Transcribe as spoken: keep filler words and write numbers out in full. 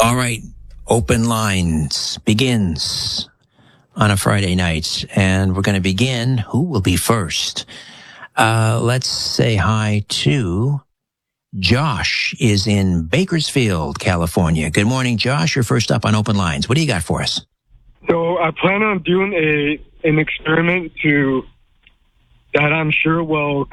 All right. Open Lines begins on a Friday night, and we're going to begin. Who will be first? Uh, let's say hi to Josh is in Bakersfield, California. Good morning, Josh. You're first up on Open Lines. What do you got for us? So I plan on doing a an experiment to that I'm sure will